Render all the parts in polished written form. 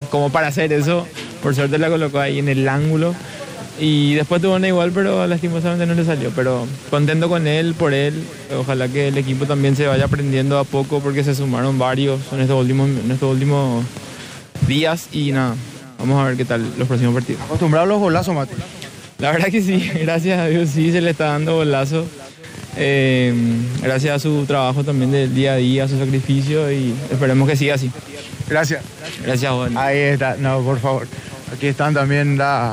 como para hacer eso. Por suerte la colocó ahí en el ángulo. Y después tuvo una igual, pero lastimosamente no le salió. Pero contento con él, por él. Ojalá que el equipo también se vaya aprendiendo a poco, porque se sumaron varios en estos últimos días. Y nada, vamos a ver qué tal los próximos partidos. ¿Acostumbrado a los golazos, Mati? La verdad que sí, gracias a Dios sí se le está dando golazo. Gracias a su trabajo también del día a día, a su sacrificio, y esperemos que siga así. Gracias. Gracias, Juan. Ahí está, no, por favor. Aquí están también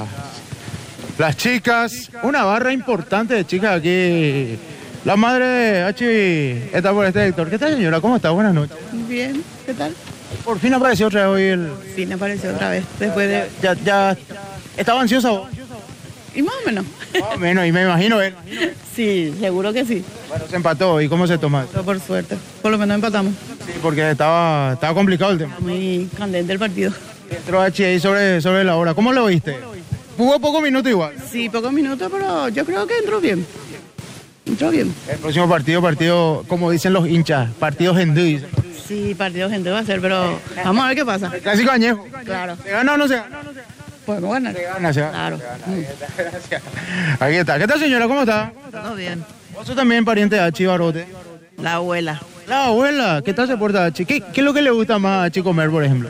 las chicas, una barra importante de chicas aquí. La madre de Hachi está por este sector. ¿Qué tal, señora? ¿Cómo está? Buenas noches. Bien, ¿qué tal? Por fin apareció otra vez hoy el... Sí, me apareció otra vez, después de... Ya estaba ansiosa vos. Y más o menos. Más o menos, y me imagino él. Sí, seguro que sí. Bueno, se empató. ¿Y cómo se toma? Pero por suerte, por lo menos empatamos. Sí, porque estaba complicado el tema. Está muy candente el partido. Entró Hachi ahí sobre la hora. ¿Cómo lo viste? Jugó pocos minutos igual. Sí, pocos minutos, pero yo creo que entró bien. Entró bien. El próximo partido, como dicen los hinchas, partido gendú. Sí, partido gente va a ser, pero vamos a ver qué pasa. El clásico añejo. Claro. ¿Se gana o no se gana? Podemos ganar. Se gana. Claro. Gracias. Aquí está. ¿Qué tal, señora? ¿Cómo está? Todo bien. ¿Vos sos también pariente de Hachi Barote? La abuela. La abuela. ¿Qué tal se porta Hachi? ¿Qué es lo que le gusta más a Hachi comer, por ejemplo?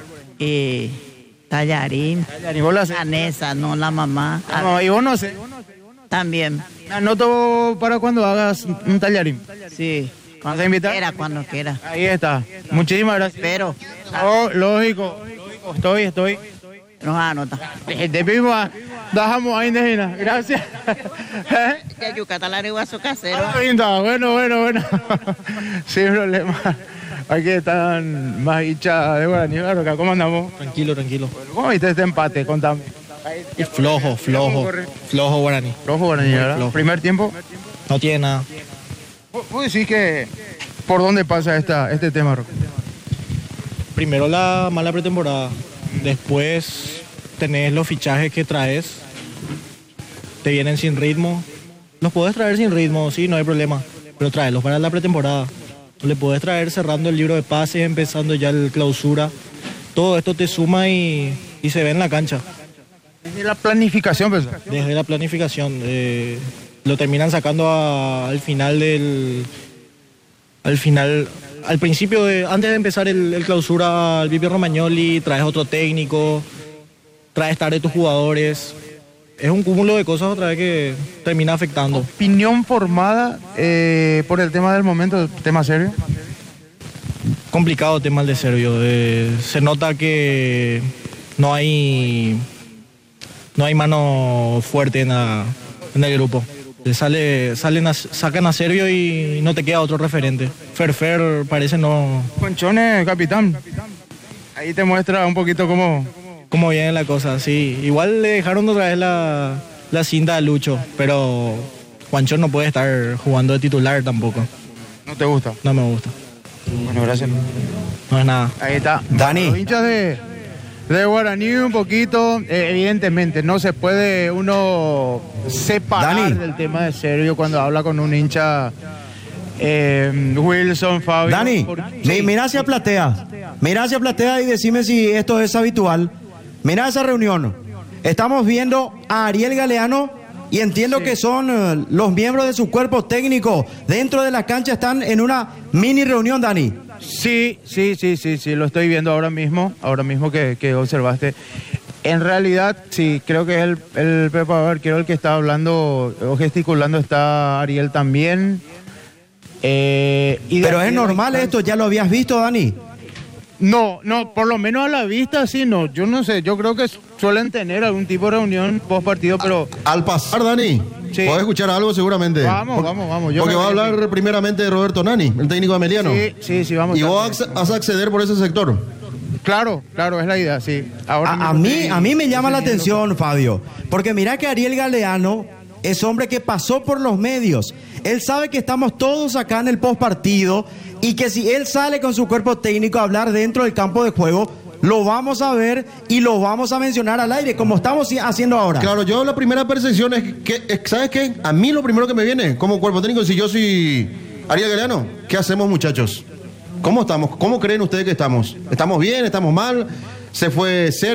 Tallarín. ¿Y vos la haces? Anesa, no la mamá. No, y vos no sé. También. Me anoto para cuando hagas un tallarín. Sí. ¿Vas a invitar? Cuando quiera. Ahí está. Muchísimas gracias. Pero. Oh, lógico. Estoy. Nos anota. De mismo, dejamos ahí, indígena. Gracias. Que Yucatán la negocio casero. Bueno. Sin problema. Aquí están más hinchas de Guaraní. Acá, ¿cómo andamos? Tranquilo. ¿Cómo viste este empate? Contame. Flojo Guaraní. Rojo Guaraní, ¿verdad? Flojo. ¿Primer tiempo? No tiene nada. ¿Vos decís que por dónde pasa este tema, Roque? Primero la mala pretemporada. Después tenés los fichajes que traes. Te vienen sin ritmo. Los podés traer sin ritmo, sí, no hay problema. Pero tráelos para la pretemporada. Le podés traer cerrando el libro de pases, empezando ya el clausura. Todo esto te suma y se ve en la cancha. Desde la planificación, pues. Desde la planificación. Lo terminan sacando al final al principio, antes de empezar el clausura, al Pipi Romagnoli, traes otro técnico, traes tarde tus jugadores. Es un cúmulo de cosas otra vez que termina afectando. ¿Opinión formada por el tema del momento, tema serio? Complicado tema el de Servio. Se nota que no hay mano fuerte en el grupo. Sacan a Servio y no te queda otro referente. Ferfer parece no... Conchone, capitán. Ahí te muestra un poquito cómo viene la cosa, sí. Igual le dejaron otra vez la cinta a Lucho, pero Juanchón no puede estar jugando de titular tampoco. ¿No te gusta? No me gusta. Bueno, gracias. No es nada. Ahí está. Dani. Los hinchas de Guaraní un poquito, evidentemente, no se puede uno separar Dani. del tema de Servio cuando habla con un hincha Wilson, Fabio. Dani, mira hacia Platea. Mira hacia Platea y decime si esto es habitual. Mira esa reunión. Estamos viendo a Ariel Galeano y entiendo que son los miembros de su cuerpo técnico. Dentro de la cancha están en una mini reunión, Dani. Sí, lo estoy viendo ahora mismo que observaste. En realidad, sí, creo que es el preparador, creo el que está hablando o gesticulando está Ariel también. Pero es normal esto, ¿ya lo habías visto, Dani? No, por lo menos a la vista sí, no. Yo no sé, yo creo que suelen tener algún tipo de reunión post partido, pero... Al pasar, Dani, Sí. podés escuchar algo seguramente. Vamos. Yo Porque me va a voy hablar primeramente de Roberto Nani, el técnico de Emiliano. Sí, vamos. Y vos vas a acceder por ese sector. Claro, es la idea, sí. Ahora A mí me llama la atención, Fabio, porque mira que Ariel Galeano es hombre que pasó por los medios. Él sabe que estamos todos acá en el postpartido y que si él sale con su cuerpo técnico a hablar dentro del campo de juego, lo vamos a ver y lo vamos a mencionar al aire, como estamos haciendo ahora. Claro, yo la primera percepción es que, ¿sabes qué? A mí lo primero que me viene como cuerpo técnico, si yo soy Ariel Galeano, ¿qué hacemos, muchachos? ¿Cómo estamos? ¿Cómo creen ustedes que estamos? ¿Estamos bien? ¿Estamos mal? ¿Se fue